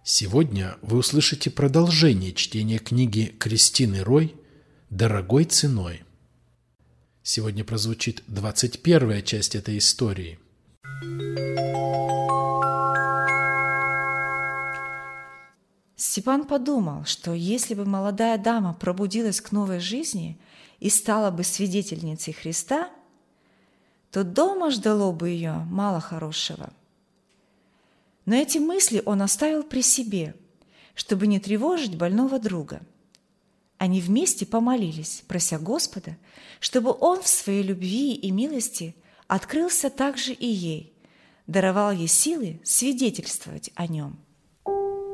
Сегодня вы услышите продолжение чтения книги Кристины Рой «Дорогой ценой». Сегодня прозвучит 21-я часть этой истории. Степан подумал, что если бы молодая дама пробудилась к новой жизни и стала бы свидетельницей Христа, то дома ждало бы ее мало хорошего. Но эти мысли он оставил при себе, чтобы не тревожить больного друга. Они вместе помолились, прося Господа, чтобы Он в своей любви и милости открылся также и ей, даровал ей силы свидетельствовать о Нем.